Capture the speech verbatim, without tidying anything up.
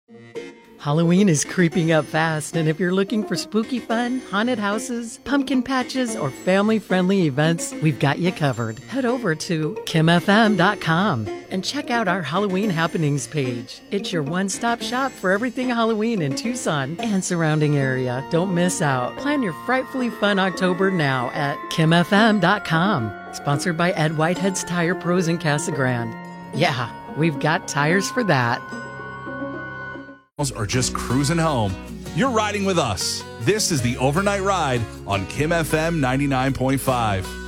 Halloween is creeping up fast, and if you're looking for spooky fun, haunted houses, pumpkin patches, or family-friendly events, we've got you covered. Head over to kim f m dot com and check out our Halloween happenings page. It's your one-stop shop for everything Halloween in Tucson and surrounding area. Don't miss out. Plan your frightfully fun October now at kim f m dot com. Sponsored by Ed Whitehead's Tire Pros in Casa Grande. Yeah, we've got tires for that. Or just cruising home, you're riding with us. This is the Overnight Ride on Kim F M ninety-nine point five.